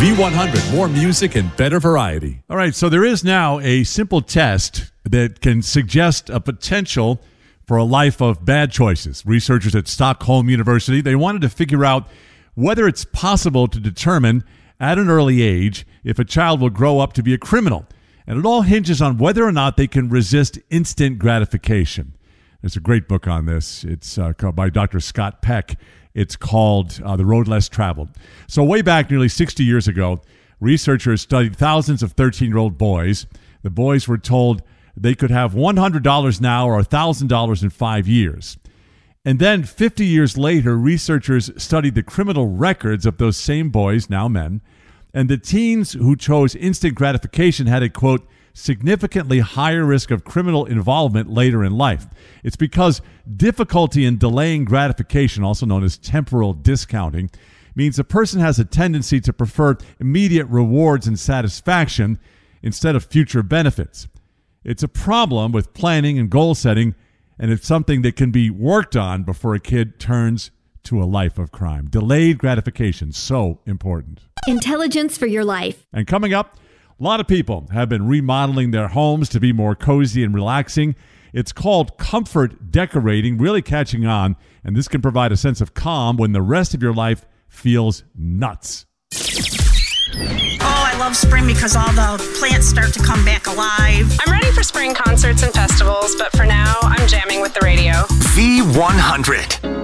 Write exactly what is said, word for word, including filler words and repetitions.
V one hundred, more music and better variety. All right, so there is now a simple test that can suggest a potential for a life of bad choices. Researchers at Stockholm University, they wanted to figure out whether it's possible to determine at an early age if a child will grow up to be a criminal. And it all hinges on whether or not they can resist instant gratification. There's a great book on this. It's uh, called by Doctor Scott Peck. It's called uh, The Road Less Traveled. So way back nearly sixty years ago, researchers studied thousands of thirteen-year-old boys. The boys were told they could have one hundred dollars now or one thousand dollars in five years. And then fifty years later, researchers studied the criminal records of those same boys, now men, and the teens who chose instant gratification had a, quote, significantly higher risk of criminal involvement later in life. It's because difficulty in delaying gratification, also known as temporal discounting, means a person has a tendency to prefer immediate rewards and satisfaction instead of future benefits. It's a problem with planning and goal setting, and it's something that can be worked on before a kid turns to a life of crime. Delayed gratification, so important. Intelligence for your life. And coming up, a lot of people have been remodeling their homes to be more cozy and relaxing. It's called comfort decorating, really catching on, and this can provide a sense of calm when the rest of your life feels nuts. Oh, I love spring because all the plants start to come back alive. I'm ready for spring concerts and festivals, but for now, I'm jamming with the radio. V one hundred.